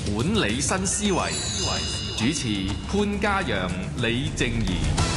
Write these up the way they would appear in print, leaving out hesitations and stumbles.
管理新思維，主持潘嘉陽、李靜宜。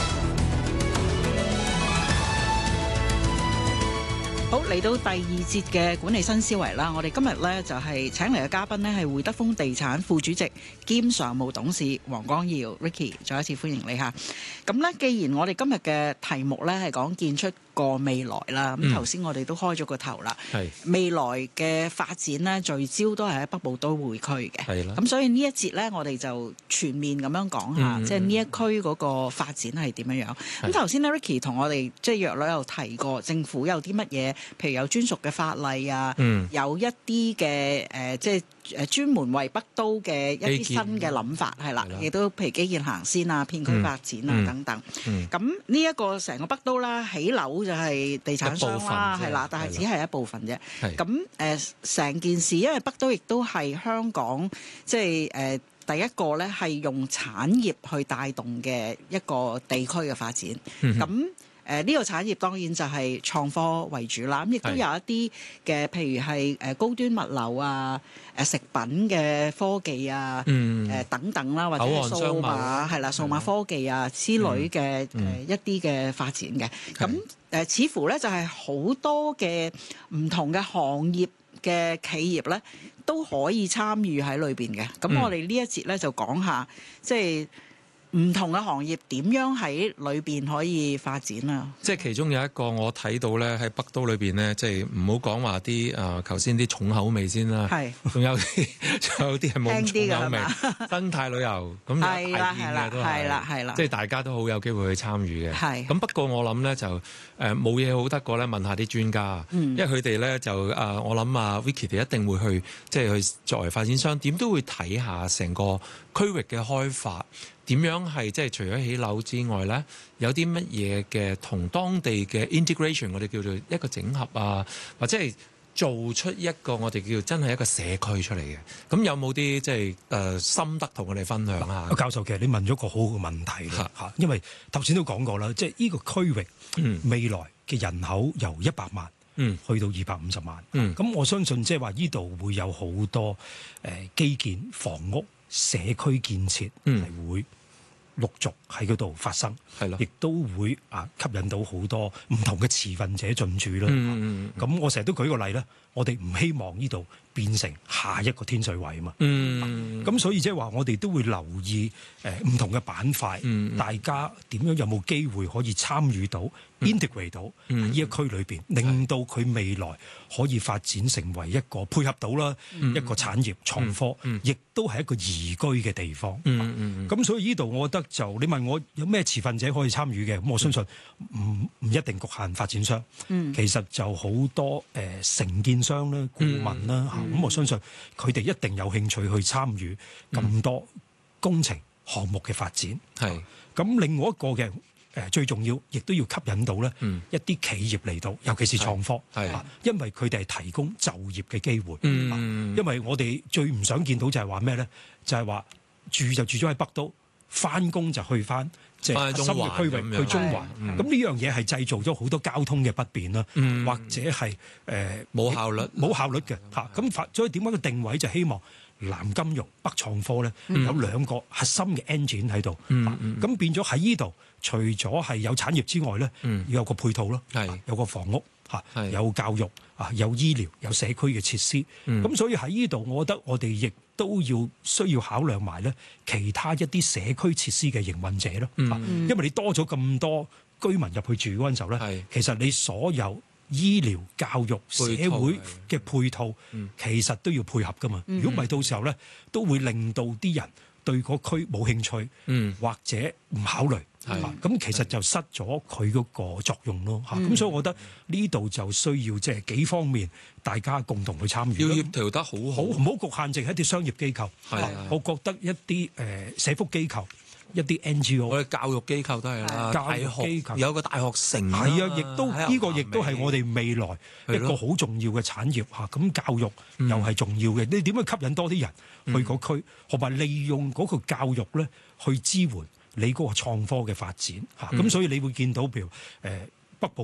好，嚟到第二節嘅管理新思維啦，我哋今日呢就係請嚟嘅嘉賓呢係會德豐地產副主席兼常務董事黃光耀 Ricky， 再一次歡迎你吓。咁呢，既然我哋今日嘅題目呢係講建出個未來啦，咁頭先我哋都開咗個頭啦，未來嘅發展呢聚焦都係喺北部都會區嘅，咁所以呢一節呢，我哋就全面咁樣講下，即係呢一區嗰個發展係點樣樣。咁頭先呢 Ricky 同我哋即係約略有提過，政府有啲乜嘢，譬如有專屬嘅法例啊，有一啲嘅即係專門為北都嘅一啲新嘅諗法係啦，亦都譬如基建行先啊、片區發展啊等等。咁呢一個成個北都啦，起樓就係地產商啦，係啦，但係只係一部分啫。咁成件事，因為北都亦都係香港即係第一個咧係用產業去帶動嘅一個地區嘅發展。咁呢個產業當然就係創科為主啦，咁亦都有一啲嘅，譬如係高端物流啊、食品嘅科技啊、等等啦，或者係數碼係啦、數碼科技啊之類嘅一啲嘅發展嘅。咁似乎咧就係好多嘅唔同嘅行業嘅企業咧都可以參與喺裏邊嘅。咁我哋呢一節咧就講下即係唔同嘅行業點樣喺裏邊可以發展啊？ 即係其中有一個我睇到咧喺北都裏邊咧，即係唔好講話啲頭先啲重口味先啦，仲有啲係冇重口味，生態旅遊咁大片嘅都係，即係大家都好有機會去參與嘅。咁不過我諗咧就冇嘢好得過咧問下啲專家，因為佢哋咧就我諗Vicky 哋一定會去即係去作為發展商，點都會睇下成個區域嘅開發。點樣係即係除咗起樓之外咧，有啲乜嘢嘅同當地嘅 integration， 我哋叫做一個整合啊，或者係做出一個我哋叫真係一個社區出嚟嘅。咁有冇啲即係心得同我哋分享下？ 教授，其實你問咗個好好嘅問題啦嚇，因為頭先都講過啦，即係呢個區域未來嘅人口由100萬去到250萬，咁我相信即係話呢度會有好多基建、房屋、社區建設係會陸續喺嗰度發生，亦都會吸引到好多唔同嘅持份者進駐啦。咁我成日都舉個例啦，我哋唔希望呢度變成下一個天水圍啊嘛。咁所以即係話我哋都會留意唔同嘅板塊，大家點樣有冇機會可以參與到integrate 到呢一區裏邊，令到佢未來可以發展成為一個配合到啦一個產業創科，亦都係一個宜居嘅地方。咁所以呢度我覺得就你問我有咩持份者可以參與嘅，咁我相信唔一定局限發展商，其實就好多承建商啦、顧問啦嚇，咁我相信佢哋一定有興趣去參與咁多工程項目嘅發展。咁另外一個嘅最重要，亦都要吸引到咧一啲企業嚟到，尤其是創科，因為佢哋係提供就業嘅機會。因為我哋最唔想見到就係話咩咧？就係話住就住咗喺北都，翻工就去翻即係核心嘅區域去中環。咁呢樣嘢係製造咗好多交通嘅不便啦，或者係冇效率嘅嚇。咁所以點解個定位就希望南金融、北創科咧有兩個核心嘅 engine 喺度，咁變咗喺呢度，除咗係有產業之外咧，要有個配套咯，有個房屋有教育有醫療、有社區嘅設施，咁所以喺呢度，我覺得我哋亦都需要考量埋咧其他一啲社區設施嘅營運者咯，因為你多咗咁多居民入去住嗰陣時候咧，其實你所有醫療、教育、社會嘅配套，其實都要配合噶嘛。如果唔係，到時候咧都會令到啲人對嗰區冇興趣，或者唔考慮。咁其實就失咗佢嗰個作用咯。咁所以我覺得呢度就需要即係幾方面大家共同去參與， 要協調得好好， 唔好局限淨係一啲商業機構。我覺得一啲社福機構、一啲 NGO， 我哋教育機構都係啦，教育機構有個大學城，亦都呢個亦都係我哋未來一個好重要嘅產業嚇。咁教育又係重要嘅，你點樣吸引多啲人去嗰區，同埋利用嗰個教育咧去支援你嗰個創科嘅發展嚇。咁所以你會見到譬如北部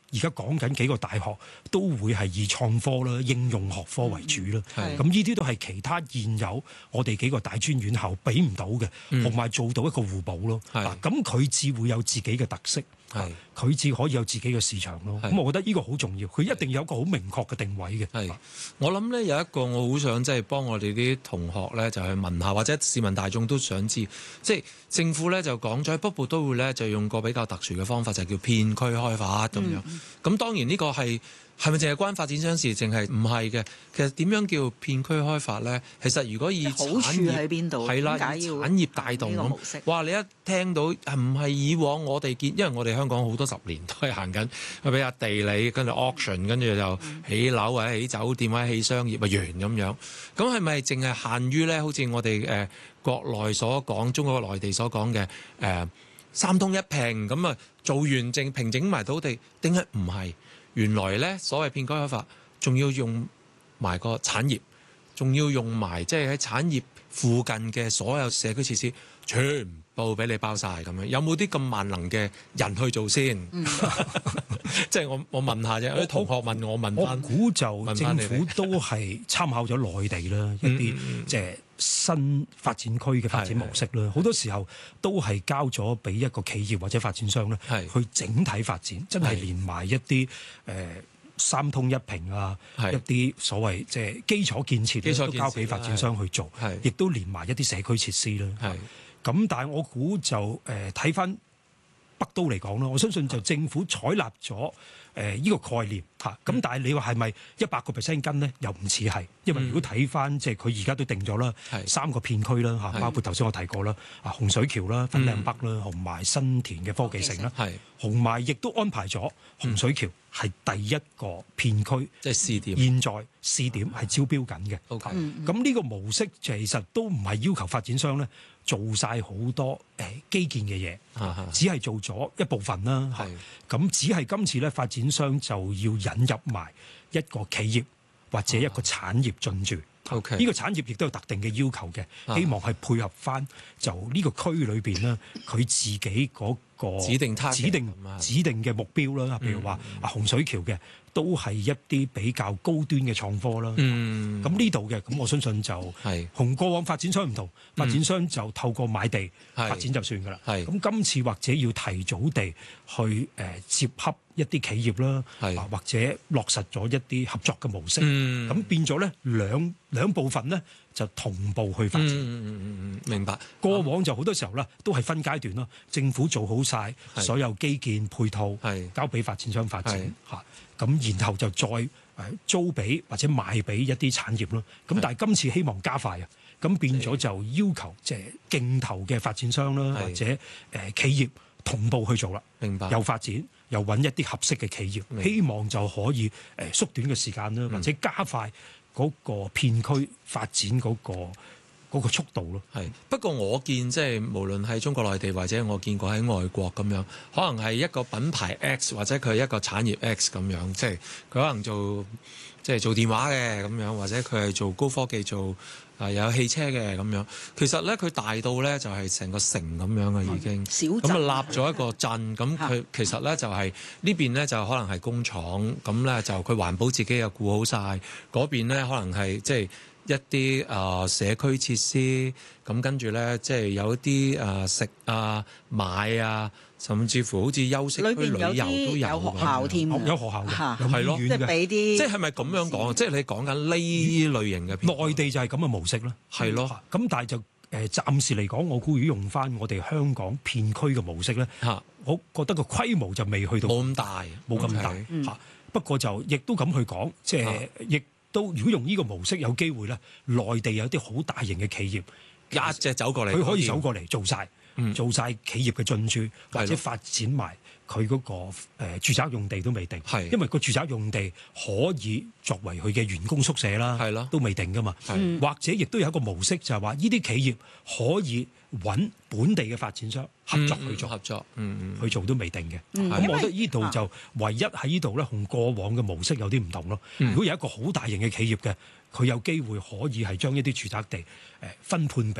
而家講緊幾個大學都會係以創科啦、應用學科為主啦。咁呢啲都係其他現有我哋幾個大專院校俾唔到嘅，同埋做到一個互補咯。咁佢至會有自己嘅特色。佢至可以有自己嘅市場咯。咁我覺得呢個好重要，佢一定有一個好明確嘅定位嘅。 我諗咧有一個我好想即係幫我哋啲同學咧就去問下，或者市民大眾都想知，即係政府咧就講咗喺北部都會咧就用個比較特殊嘅方法，就叫片區開發咁樣。咁當然呢個係咪淨係關發展商事？淨係唔係嘅。其實點樣叫片區開發咧？其實如果以產業好處喺邊度？ 係啦，以產業帶動咁。哇！你一聽到唔係以往我哋見，因為我哋香港好多10年都係行緊，比較地理，跟住 auction， 跟住就起樓或者起酒店或者起商業啊完咁樣。咁係咪淨係限於咧？好似我哋國內所講，中國內地所講嘅三通一平咁啊，做完平整埋土地，定係唔係？原來咧，所謂片區開發，仲要用埋個產業，仲要用埋即係喺產業附近嘅所有社區設施，全部俾你包晒咁樣。有冇啲咁萬能嘅人去做先？即係我問下啫，啲同學問我問翻。我估就政府都係參考咗內地啦，一啲即係新發展區嘅發展模式啦。好多時候都係交咗俾一個企業或者發展商咧，去整體發展，真係連埋一啲三通一平啊，一啲所謂即係基礎建設都交俾發展商去做，亦都連埋一啲社區設施啦。咁但係我估就睇翻北都嚟講啦，我相信就政府採納咗呢個概念嚇。咁但係你話係咪100% 跟呢？又唔似係，因為如果睇翻即係佢而家都定咗啦，3個片區啦嚇，包括頭先我提過啦，洪水橋啦、粉嶺北啦，同埋新田嘅科技城啦，同埋亦都安排咗洪水橋係第一個片區， 即係試點。 現在試點係招標緊嘅。咁呢個模式其實都唔係要求發展商咧做晒好多基建嘅嘢，只係做咗一部分啦。咁只係今次咧發展商就要引入埋一個企業或者一個產業進駐。呢個產業亦都有特定嘅要求嘅，希望係配合翻就呢個區裏邊咧，佢自己嗰個指定嘅目標啦。譬如話洪水橋嘅都係一啲比較高端嘅創科啦。咁呢度嘅咁我相信就同過往發展商唔同，發展商就透過買地發展就算㗎啦。咁今次或者要提早地去接洽一啲企業啦，或者落實咗一啲合作嘅模式，咁變咗咧兩部分咧就同步去發展。 明白。 過往就好多時候啦，都係分階段咯。政府做好晒所有基建配套，交俾發展商發展嚇，咁然後就再租俾或者賣俾一啲產業咯。咁但係今次希望加快啊，咁變咗就要求即係競投嘅發展商啦，或者企業同步去做啦。 明白。 又發展又揾一啲合適嘅企業，希望就可以縮短嘅時間啦，或者加快嗰個片區發展嗰個速度咯。 不過我見即係無論係中國內地或者我見過喺外國咁樣，可能係一個品牌 X 或者佢係一個產業 X 咁樣，即係佢可能做電話嘅咁樣，或者佢係做高科技做又有汽車嘅咁樣。其實咧佢大到咧就係成個城咁樣嘅已經，咁啊立咗一個鎮，咁佢其實咧就係呢邊咧就可能係工廠，咁咧就佢環保自己又顧好晒，嗰邊咧可能係即係一啲社區設施，咁跟住咧即係有一啲食啊買啊，甚至乎好似休息區旅遊都有學校添， 有學校嘅， 係咯， 即係俾啲， 即係咪咁樣講？即係你講緊呢類型嘅內地就係咁嘅模式啦， 係咯。 咁但係就暫時嚟講，我估如果用翻我哋香港片區嘅模式咧，我覺得個規模就未去到冇咁大， 冇咁大。不過就亦都咁去講，即係亦都如果用呢個模式，有機會咧，內地有啲好大型嘅企業一隻走過嚟， 佢可以走過嚟做晒企業嘅進駐，或者發展埋佢嗰個住宅用地都未定，因為個住宅用地可以作為佢嘅員工宿舍啦，都未定噶嘛。或者亦都有一個模式，就係話呢啲企業可以揾本地嘅發展商合作去做，去做都未定嘅。咁我覺得呢度就唯一喺呢度咧，同過往嘅模式有啲唔同咯。如果有一個好大型嘅企業嘅，佢有機會可以係將一啲住宅地分判俾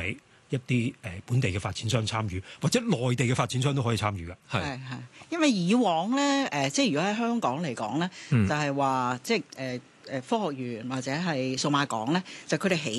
一啲本地嘅發展商參與，或者內地嘅發展商都可以參與嘅。 係因為以往咧即係如果喺香港嚟講咧，就係話即係科學園或者係數碼港咧，就佢哋起